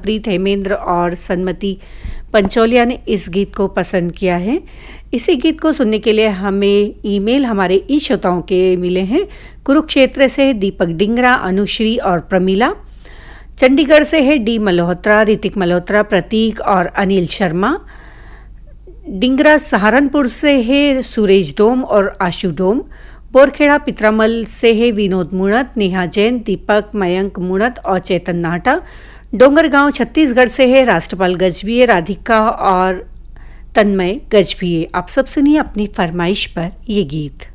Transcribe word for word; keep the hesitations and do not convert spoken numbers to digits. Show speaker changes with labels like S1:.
S1: लवप्रीत, हेमेंद्र और सन्मति पंचौलिया ने इस गीत को पसंद किया है। इसी गीत को सुनने के लिए हमें ईमेल हमारे ई श्रोताओं के मिले हैं। कुरुक्षेत्र से दीपक डिंगरा, अनुश्री और प्रमीला। चंडीगढ़ से है डी मल्होत्रा, ऋतिक मल्होत्रा, प्रतीक और अनिल शर्मा। डिंगरा सहारनपुर से है सुरेश डोम और आशु डोम। बोरखेड़ा पित्रामल से है विनोद मुणत, नेहा जैन, दीपक, मयंक मुणत और चेतन नाटा। डोंगरगांव छत्तीसगढ़ से है राष्ट्रपाल गजभिये, राधिका और तन्मय गजभिये। आप सब सुनिए अपनी फरमाइश पर ये गीत।